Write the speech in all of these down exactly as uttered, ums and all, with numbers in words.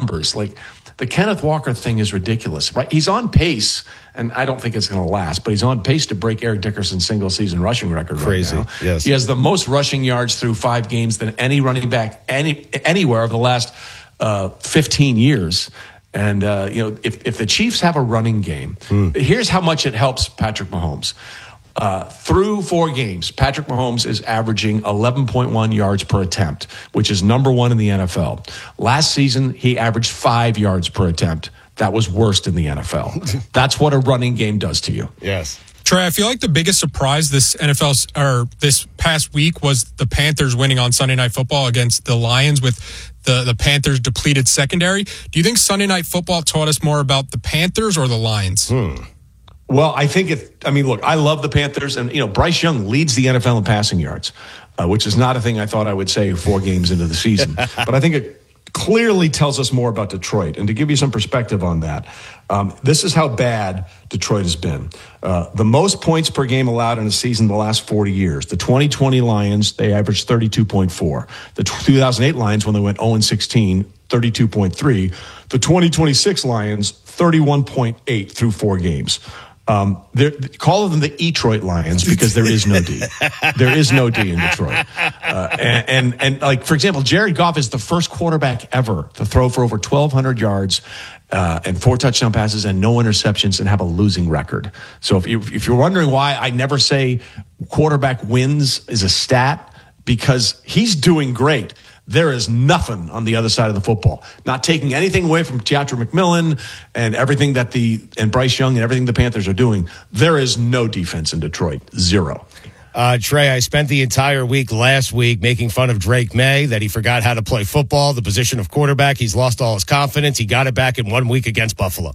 numbers. Like, the Kenneth Walker thing is ridiculous, right? He's on pace, and I don't think it's going to last, but he's on pace to break Eric Dickerson's single-season rushing record. Crazy, right now. Yes. He has the most rushing yards through five games than any running back any anywhere over the last uh, fifteen years. And, uh, you know, if, if the Chiefs have a running game, mm. here's how much it helps Patrick Mahomes. Uh, through four games, Patrick Mahomes is averaging eleven point one yards per attempt, which is number one in the N F L. Last season, he averaged five yards per attempt. That was worst in the N F L. That's what a running game does to you. Yes. Trey, I feel like the biggest surprise this N F L or this past week was the Panthers winning on Sunday Night Football against the Lions with the, the Panthers' depleted secondary. Do you think Sunday Night Football taught us more about the Panthers or the Lions? Hmm. Well, I think if, I mean, look, I love the Panthers, and, you know, Bryce Young leads the N F L in passing yards, uh, which is not a thing I thought I would say four games into the season. But I think it clearly tells us more about Detroit. And to give you some perspective on that, um, this is how bad Detroit has been. Uh, the most points per game allowed in a season in the last forty years. The twenty twenty Lions, they averaged thirty-two point four. The two thousand eight Lions, when they went oh and sixteen, thirty-two point three. The twenty twenty-six Lions, thirty-one point eight through four games. Um, call them the Detroit Lions because there is no D. There is no D in Detroit. Uh, and, and, and like, for example, Jared Goff is the first quarterback ever to throw for over twelve hundred yards uh, and four touchdown passes and no interceptions and have a losing record. So if, you, if you're wondering why I never say quarterback wins is a stat, because he's doing great. There is nothing on the other side of the football. Not taking anything away from Teatro McMillan and everything that the and Bryce Young and everything the Panthers are doing. There is no defense in Detroit. Zero. Uh, Trey, I spent the entire week last week making fun of Drake May, that he forgot how to play football, the position of quarterback. He's lost all his confidence. He got it back in one week against Buffalo.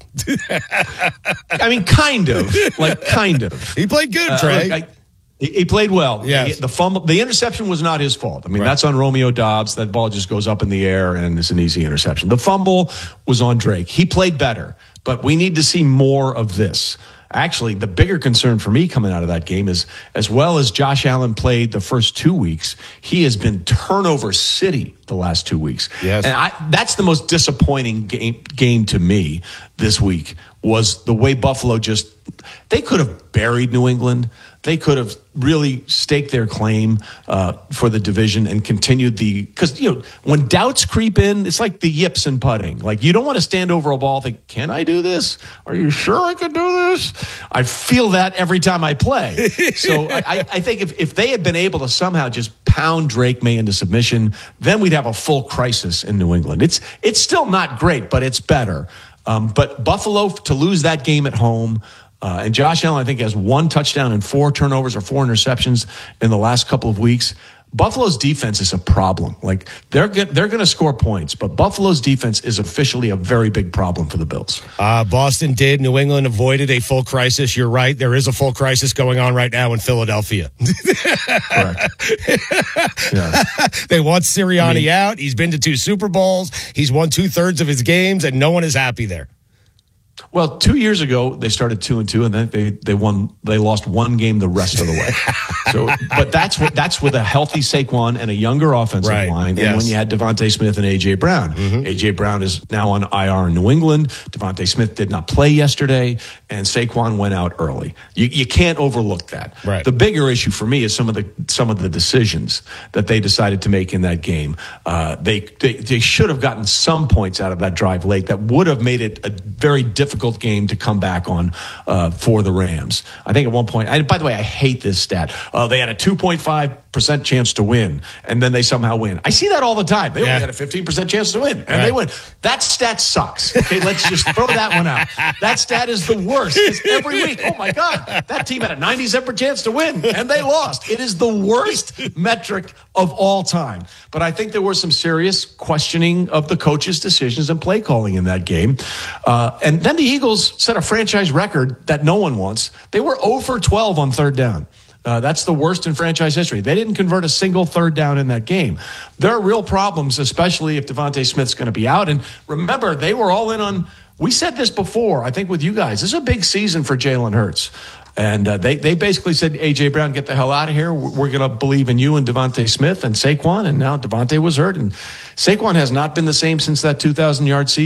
I mean, kind of. Like, kind of. He played good, Trey. Uh, like I, He played well. Yes. The fumble, the interception was not his fault. I mean, right. That's on Romeo Doubs. That ball just goes up in the air, and it's an easy interception. The fumble was on Drake. He played better, but we need to see more of this. Actually, the bigger concern for me coming out of that game is, as well as Josh Allen played the first two weeks, he has been turnover city the last two weeks. Yes. And I, that's the most disappointing game, game to me this week, was the way Buffalo just, they could have buried New England. They could have really staked their claim uh, for the division and continued the, because, you know, when doubts creep in, it's like the yips in putting. Like, you don't want to stand over a ball and think, can I do this? Are you sure I can do this? I feel that every time I play. So I, I think if, if they had been able to somehow just pound Drake May into submission, then we'd have a full crisis in New England. It's, it's still not great, but it's better. Um, but Buffalo, to lose that game at home, Uh, and Josh Allen, I think, has one touchdown and four turnovers or four interceptions in the last couple of weeks. Buffalo's defense is a problem. Like, they're get, they're going to score points, but Buffalo's defense is officially a very big problem for the Bills. Uh, Boston did. New England avoided a full crisis. You're right. There is a full crisis going on right now in Philadelphia. Correct. Yeah. They want Sirianni I mean, out. He's been to two Super Bowls. He's won two-thirds of his games, and no one is happy there. Well, two years ago they started two and two, and then they they won. They lost one game the rest of the way. So, but that's what that's with a healthy Saquon and a younger offensive right. line. Yes. And when you had Devontae Smith and A J Brown, mm-hmm. A J Brown is now on I R in New England. Devontae Smith did not play yesterday, and Saquon went out early. You you can't overlook that. Right. The bigger issue for me is some of the some of the decisions that they decided to make in that game. Uh, they, they they should have gotten some points out of that drive late that would have made it a very difficult game to come back on uh, for the Rams. I think at one point, I, by the way, I hate this stat. Uh, they had a two point five percent chance to win, and then they somehow win. I see that all the time. They yeah. only had a fifteen percent chance to win, and right. they win. That stat sucks. Okay, let's just throw that one out. That stat is the worst. It's every week. Oh, my God. That team had a ninety-seven percent chance to win, and they lost. It is the worst metric of all time. But I think there was some serious questioning of the coach's decisions and play calling in that game. Uh, and then the Eagles set a franchise record that no one wants. They were zero for twelve on third down. Uh, that's the worst in franchise history. They didn't convert a single third down in that game. There are real problems, especially if Devontae Smith's going to be out. And remember, they were all in on, we said this before, I think with you guys, this is a big season for Jalen Hurts. And uh, they, they basically said, A J Brown, get the hell out of here. We're going to believe in you and Devontae Smith and Saquon. And now Devontae was hurt. And Saquon has not been the same since that two thousand yard season.